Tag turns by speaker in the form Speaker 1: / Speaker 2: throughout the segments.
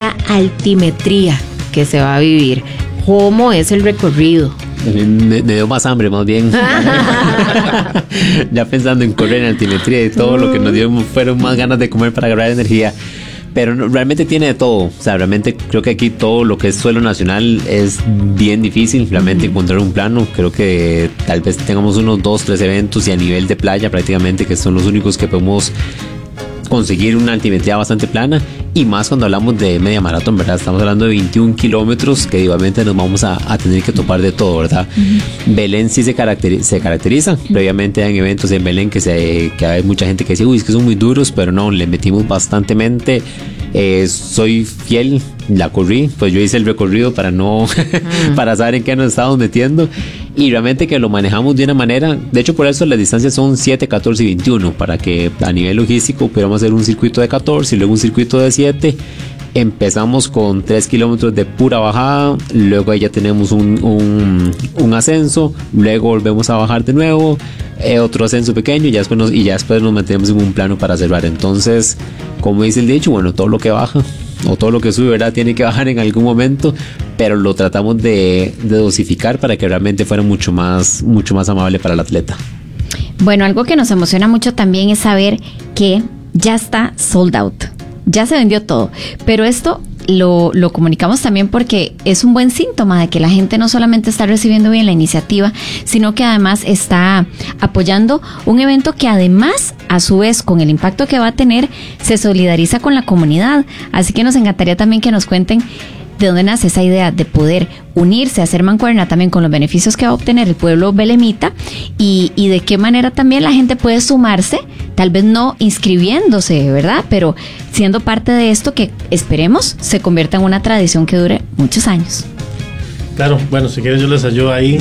Speaker 1: la altimetría que se va a vivir. ¿Cómo es el recorrido?
Speaker 2: Me dio más hambre, más bien. Ya pensando en correr en altimetría y todo lo que nos dio fueron más ganas de comer para agarrar energía. Pero realmente tiene de todo. O sea, realmente creo que aquí todo lo que es suelo nacional es bien difícil. Realmente encontrar un plano. Creo que tal vez tengamos unos 2-3 eventos y a nivel de playa prácticamente, que son los únicos que podemos conseguir una altimetría bastante plana, y más cuando hablamos de media maratón, ¿verdad? Estamos hablando de 21 kilómetros que igualmente nos vamos a tener que topar de todo, ¿verdad? Belén sí se caracteriza. Previamente hay eventos en Belén que hay mucha gente que dice, uy, es que son muy duros, pero no, le metimos bastantemente. Soy fiel, la corrí, pues yo hice el recorrido para no para saber en qué nos estábamos metiendo, y realmente que lo manejamos de una manera. De hecho, por eso las distancias son 7, 14 y 21, para que a nivel logístico pudiéramos hacer un circuito de 14 y luego un circuito de 7. Empezamos con 3 kilómetros de pura bajada, luego ahí ya tenemos un ascenso, luego volvemos a bajar de nuevo, otro ascenso pequeño, y ya después nos metemos en un plano para cerrar. Entonces, como dice el dicho, bueno, todo lo que baja o todo lo que sube, ¿verdad?, tiene que bajar en algún momento, pero lo tratamos de dosificar para que realmente fuera mucho más amable para el atleta.
Speaker 3: Bueno, algo que nos emociona mucho también es saber que ya está sold out. Ya se vendió todo, pero esto lo comunicamos también porque es un buen síntoma de que la gente no solamente está recibiendo bien la iniciativa, sino que además está apoyando un evento que además, a su vez, con el impacto que va a tener, se solidariza con la comunidad. Así que nos encantaría también que nos cuenten de dónde nace esa idea de poder unirse, hacer mancuerna también con los beneficios que va a obtener el pueblo belemita, y de qué manera también la gente puede sumarse, tal vez no inscribiéndose, ¿verdad?, pero siendo parte de esto que esperemos se convierta en una tradición que dure muchos años.
Speaker 4: Claro, bueno, si quieres yo les ayudo ahí.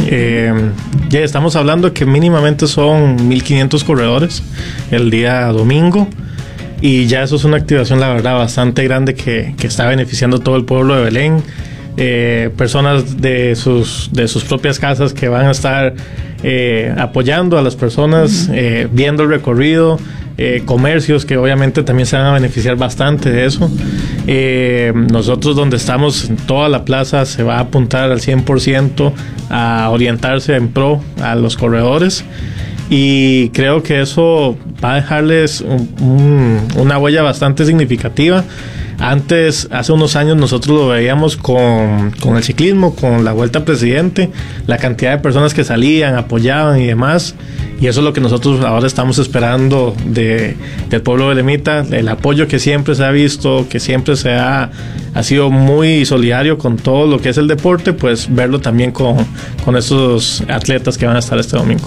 Speaker 4: Ya estamos hablando que mínimamente son 1,500 corredores el día domingo. Y ya eso es una activación, la verdad, bastante grande que está beneficiando a todo el pueblo de Belén. Personas de sus propias casas que van a estar apoyando a las personas, viendo el recorrido, comercios que obviamente también se van a beneficiar bastante de eso. Nosotros donde estamos, en toda la plaza, se va a apuntar al 100% a orientarse en pro a los corredores. Y creo que eso va a dejarles una huella bastante significativa. Antes, hace unos años, nosotros lo veíamos con el ciclismo, con la Vuelta Presidente, la cantidad de personas que salían, apoyaban y demás. Y eso es lo que nosotros ahora estamos esperando del pueblo belemita, el apoyo que siempre se ha visto, que siempre ha sido muy solidario con todo lo que es el deporte, pues verlo también con esos atletas que van a estar este domingo.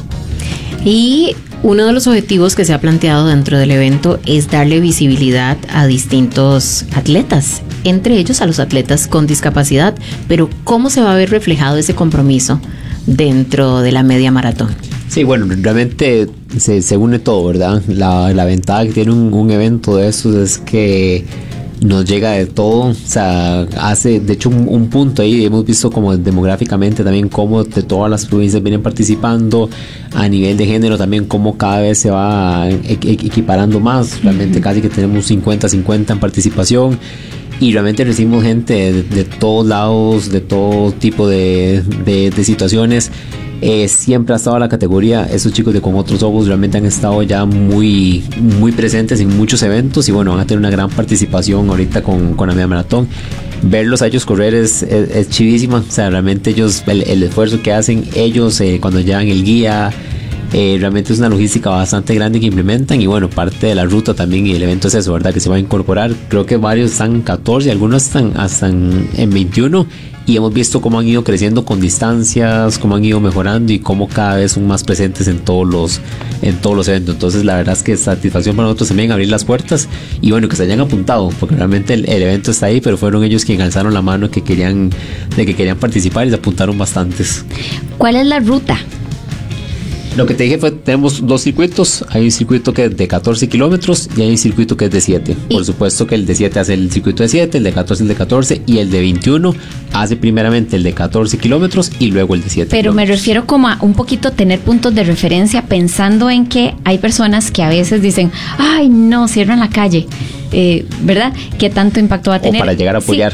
Speaker 1: Y uno de los objetivos que se ha planteado dentro del evento es darle visibilidad a distintos atletas, entre ellos a los atletas con discapacidad. Pero ¿cómo se va a ver reflejado ese compromiso dentro de la media maratón?
Speaker 2: Sí, bueno, realmente se une todo, ¿verdad? La ventaja que tiene un evento de esos es que nos llega de todo. O sea, hace de hecho un punto ahí. Hemos visto como demográficamente también cómo de todas las provincias vienen participando, a nivel de género también cómo cada vez se va equiparando más. Realmente casi que tenemos 50-50 en participación, y realmente recibimos gente de todos lados, de todo tipo de situaciones. Siempre ha estado la categoría. Esos chicos de Con Otros Ojos realmente han estado ya muy presentes en muchos eventos, y bueno, van a tener una gran participación ahorita con la media maratón. Verlos a ellos correr es chivísima. O sea, realmente ellos, el esfuerzo que hacen ellos cuando llevan el guía, realmente es una logística bastante grande que implementan. Y bueno, parte de la ruta también y el evento es eso, ¿verdad?, que se va a incorporar. Creo que varios están 14, algunos están hasta en 21, y hemos visto cómo han ido creciendo con distancias, cómo han ido mejorando y cómo cada vez son más presentes en todos los eventos. Entonces la verdad es que es satisfacción para nosotros también abrir las puertas, y bueno, que se hayan apuntado, porque realmente el evento está ahí, pero fueron ellos quienes alzaron la mano que querían participar, y se apuntaron bastantes.
Speaker 3: ¿Cuál es la ruta?
Speaker 2: Lo que te dije fue, tenemos dos circuitos. Hay un circuito que es de 14 kilómetros y hay un circuito que es de 7. Por supuesto que el de 7 hace el circuito de 7, el de 14 el de 14, y el de 21 hace primeramente el de 14 kilómetros y luego el de 7.
Speaker 3: Pero me refiero como a un poquito tener puntos de referencia, pensando en que hay personas que a veces dicen, ay no, cierran la calle. ¿Verdad? ¿Qué tanto impacto va a tener?
Speaker 2: O para llegar a apoyar.